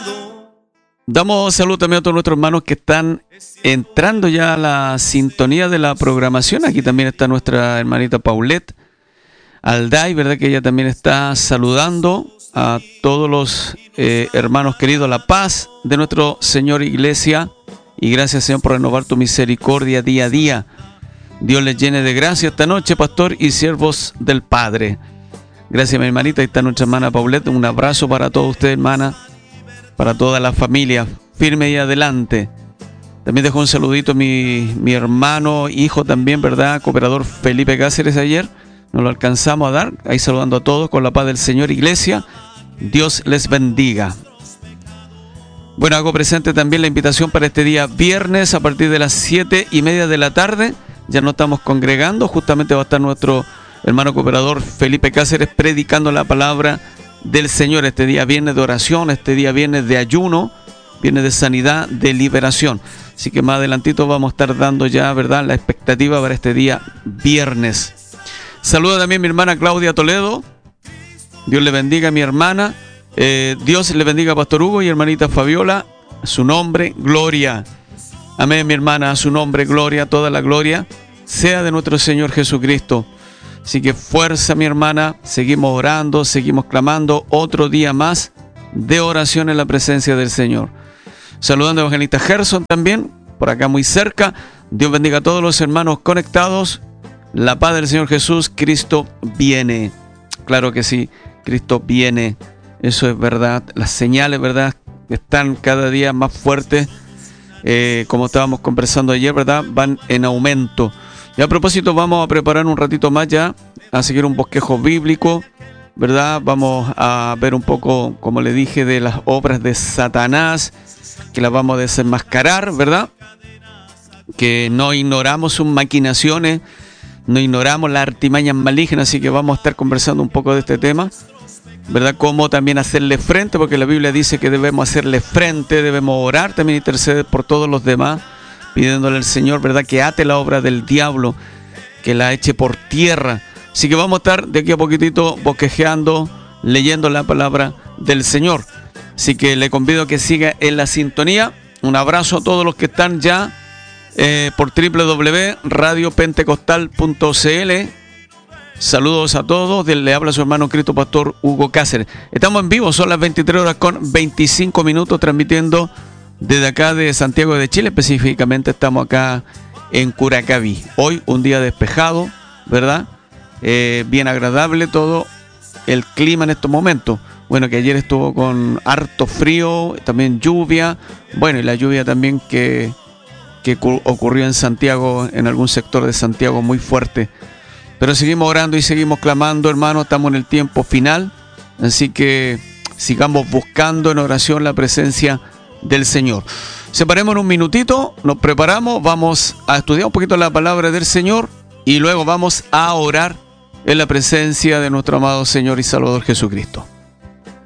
Damos salud también a todos nuestros hermanos que están entrando ya a la sintonía de la programación. Aquí también está nuestra hermanita Paulette Alday, ¿verdad? Que ella también está saludando a todos los hermanos queridos. La paz de nuestro Señor Iglesia. Y gracias, Señor, por renovar tu misericordia día a día. Dios les llene de gracia esta noche, pastor y siervos del Padre. Gracias, mi hermanita. Ahí está nuestra hermana Paulette. Un abrazo para todos ustedes, hermana. Para toda la familia, firme y adelante. También dejó un saludito a mi hermano, hijo también, ¿verdad? Cooperador Felipe Cáceres ayer. Nos lo alcanzamos a dar. Ahí saludando a todos con la paz del Señor, Iglesia. Dios les bendiga. Bueno, hago presente también la invitación para este día viernes a partir de las 7:30 de la tarde. Ya nos estamos congregando. Justamente va a estar nuestro hermano cooperador Felipe Cáceres predicando la palabra del Señor. Este día viernes de oración, este día viernes de ayuno, viernes de sanidad, de liberación. Así que más adelantito vamos a estar dando ya, ¿verdad?, la expectativa para este día viernes. Saluda también mi hermana Claudia Toledo. Dios le bendiga a mi hermana. Dios le bendiga a Pastor Hugo y hermanita Fabiola. A su nombre, gloria. Amén, mi hermana, a su nombre, gloria. Toda la gloria sea de nuestro Señor Jesucristo. Así que fuerza, mi hermana, seguimos orando, seguimos clamando, otro día más de oración en la presencia del Señor. Saludando a Evangelista Gerson también, por acá muy cerca. Dios bendiga a todos los hermanos conectados. La paz del Señor Jesús, Cristo viene. Claro que sí, Cristo viene. Eso es verdad. Las señales, ¿verdad?, están cada día más fuertes. Como estábamos conversando ayer, ¿verdad?, van en aumento. Y a propósito, vamos a preparar un ratito más ya, a seguir un bosquejo bíblico, ¿verdad? Vamos a ver un poco, como le dije, de las obras de Satanás, que las vamos a desenmascarar, ¿verdad? Que no ignoramos sus maquinaciones, no ignoramos las artimañas malignas, así que vamos a estar conversando un poco de este tema, ¿verdad? Cómo también hacerle frente, porque la Biblia dice que debemos hacerle frente, debemos orar, también interceder por todos los demás, pidiéndole al Señor, ¿verdad?, que ate la obra del diablo, que la eche por tierra. Así que vamos a estar de aquí a poquitito bosquejeando, leyendo la palabra del Señor. Así que le convido a que siga en la sintonía. Un abrazo a todos los que están ya por www.radiopentecostal.cl. Saludos a todos. Le habla su hermano Cristo Pastor Hugo Cáceres. Estamos en vivo, son las 23:25, transmitiendo desde acá de Santiago de Chile. Específicamente estamos acá en Curacaví. Hoy un día despejado, ¿verdad? Bien agradable todo el clima en estos momentos. Bueno, que ayer estuvo con harto frío, también lluvia. Bueno, y la lluvia también que ocurrió en Santiago, en algún sector de Santiago muy fuerte. Pero seguimos orando y seguimos clamando, hermanos. Estamos en el tiempo final. Así que sigamos buscando en oración la presencia del Señor. Separemos un minutito, nos preparamos, vamos a estudiar un poquito la palabra del Señor y luego vamos a orar en la presencia de nuestro amado Señor y Salvador Jesucristo.